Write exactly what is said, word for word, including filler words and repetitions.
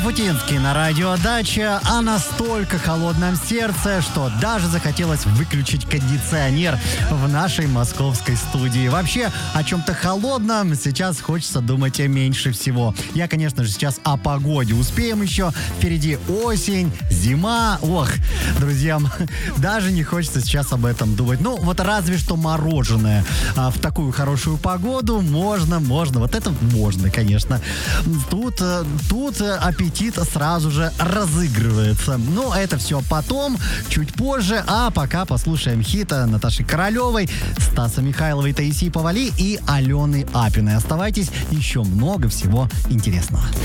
Шуфутинский на радио Дача о настолько холодном сердце, что даже захотелось выключить кондиционер в нашей московской студии. Вообще, о чем-то холодном сейчас хочется думать меньше всего. Я, конечно же, сейчас о погоде. Успеем еще. Впереди осень, зима. Ох, друзья, даже не хочется сейчас об этом думать. Ну, вот разве что мороженое. А в такую хорошую погоду можно, можно. Вот это можно, конечно. Тут, тут аппетит сразу же разыгрывается. Но это все потом, чуть позже. А пока послушаем хита Наташи Королевой, Стаса Михайлова, Таисии Повали и Алены Апиной. Оставайтесь, еще много всего интересного.